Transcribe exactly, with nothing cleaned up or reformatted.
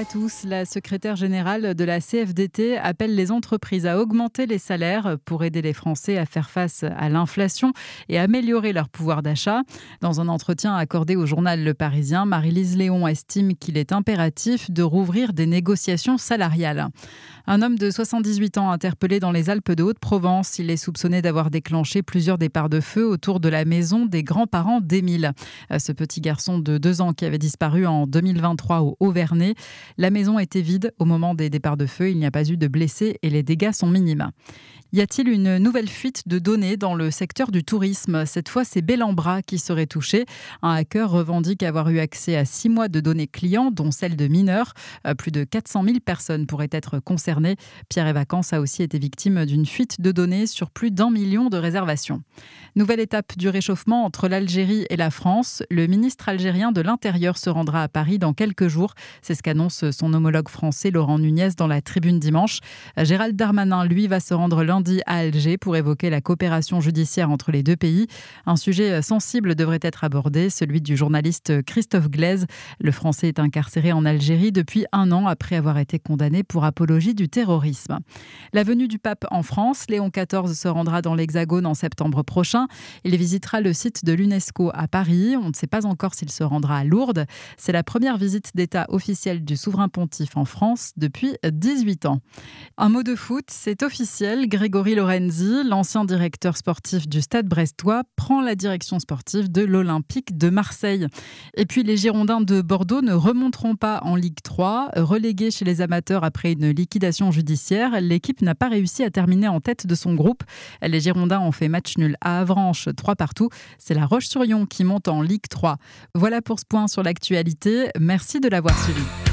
à tous. La secrétaire générale de la C F D T appelle les entreprises à augmenter les salaires pour aider les Français à faire face à l'inflation et améliorer leur pouvoir d'achat. Dans un entretien accordé au journal Le Parisien, Marie-Lise Léon estime qu'il est impératif de rouvrir des négociations salariales. Un homme de soixante-dix-huit ans interpellé dans les Alpes de Haute-Provence. Il est soupçonné d'avoir déclenché plusieurs départs de feu autour de la maison des grands-parents d'Émile. Ce petit garçon de deux ans qui avait disparu en deux mille vingt-trois au Haut-Vernay. La maison était vide au moment des départs de feu. Il n'y a pas eu de blessés et les dégâts sont minimes. Y a-t-il une nouvelle fuite de données dans le secteur du tourisme ? Cette fois, c'est Bellambra qui serait touché. Un hacker revendique avoir eu accès à six mois de données clients, dont celles de mineurs. Plus de quatre cent mille personnes pourraient être concernées. Pierre et Vacances a aussi été victime d'une fuite de données sur plus d'un million de réservations. Nouvelle étape du réchauffement entre l'Algérie et la France. Le ministre algérien de l'Intérieur se rendra à Paris dans quelques jours. C'est ce qu'annonce son homologue français Laurent Nunez dans la Tribune dimanche. Gérald Darmanin, lui, va se rendre lundi à Alger pour évoquer la coopération judiciaire entre les deux pays. Un sujet sensible devrait être abordé, celui du journaliste Christophe Glaise. Le Français est incarcéré en Algérie depuis un an après avoir été condamné pour apologie du terrorisme. La venue du pape en France, Léon quatorze se rendra dans l'Hexagone en septembre prochain. Il visitera le site de l'UNESCO à Paris. On ne sait pas encore s'il se rendra à Lourdes. C'est la première visite d'État officielle du souverain pontife en France depuis dix-huit ans. Un mot de foot, c'est officiel. Grégory Lorenzi, l'ancien directeur sportif du Stade brestois, prend la direction sportive de l'Olympique de Marseille. Et puis les Girondins de Bordeaux ne remonteront pas en Ligue trois. Relégués chez les amateurs après une liquidation judiciaire, l'équipe n'a pas réussi à terminer en tête de son groupe. Les Girondins ont fait match nul à Avranches, trois partout. C'est la Roche-sur-Yon qui monte en Ligue trois. Voilà pour ce point sur l'actualité. Merci de l'avoir suivi.